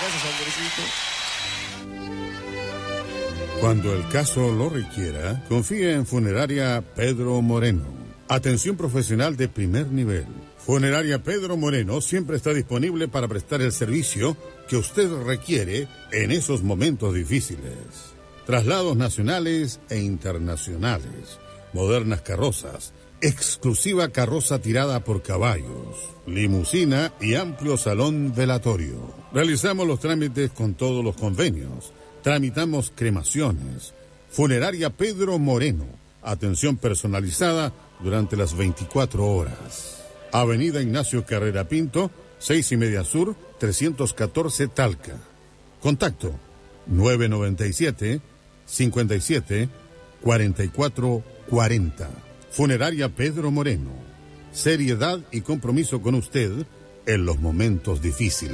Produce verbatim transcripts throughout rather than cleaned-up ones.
Gracias, Andresito. Cuando el caso lo requiera, confía en Funeraria Pedro Moreno. Atención profesional de primer nivel. Funeraria Pedro Moreno siempre está disponible para prestar el servicio que usted requiere en esos momentos difíciles. Traslados nacionales e internacionales, modernas carrozas, exclusiva carroza tirada por caballos, limusina y amplio salón velatorio. Realizamos los trámites con todos los convenios. Tramitamos cremaciones. Funeraria Pedro Moreno. Atención personalizada durante las veinticuatro horas. Avenida Ignacio Carrera Pinto, seis y media Sur, trescientos catorce Talca. Contacto nueve noventa y siete, cincuenta y siete, cuarenta y cuatro cuarenta. Funeraria Pedro Moreno. Seriedad y compromiso con usted en los momentos difíciles.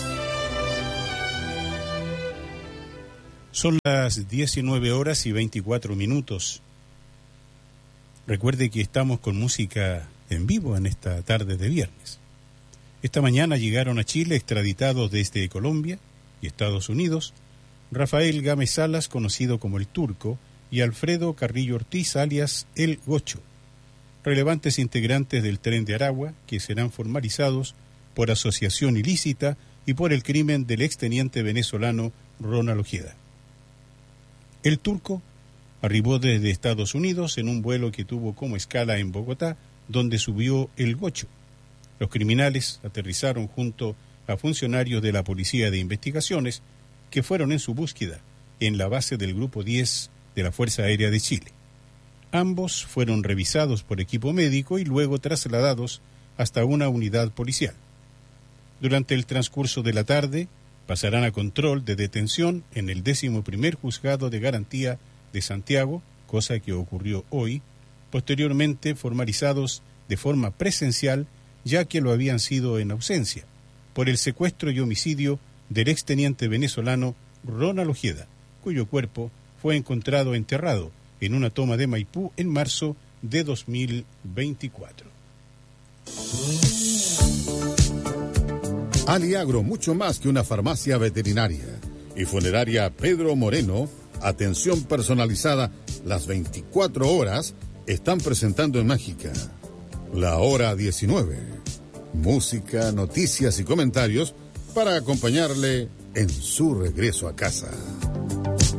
Son las diecinueve horas y veinticuatro minutos. Recuerde que estamos con música en vivo en esta tarde de viernes. Esta mañana llegaron a Chile extraditados desde Colombia y Estados Unidos Rafael Gámez Salas, conocido como el Turco, y Alfredo Carrillo Ortiz, alias el Gocho, relevantes integrantes del Tren de Aragua, que serán formalizados por asociación ilícita y por el crimen del exteniente venezolano Ronald Ojeda. El Turco arribó desde Estados Unidos en un vuelo que tuvo como escala en Bogotá, donde subió el Gocho. Los criminales aterrizaron junto a funcionarios de la Policía de Investigaciones que fueron en su búsqueda en la base del Grupo diez de la Fuerza Aérea de Chile. Ambos fueron revisados por equipo médico y luego trasladados hasta una unidad policial. Durante el transcurso de la tarde pasarán a control de detención en el décimo primer Juzgado de Garantía de Santiago, cosa que ocurrió hoy, posteriormente formalizados de forma presencial, ya que lo habían sido en ausencia, por el secuestro y homicidio del exteniente venezolano Ronald Ojeda, cuyo cuerpo fue encontrado enterrado en una toma de Maipú en marzo de dos mil veinticuatro. Aliagro, mucho más que una farmacia veterinaria. Y Funeraria Pedro Moreno, atención personalizada las veinticuatro horas, están presentando en Mágica la hora diecinueve. Música, noticias y comentarios para acompañarle en su regreso a casa.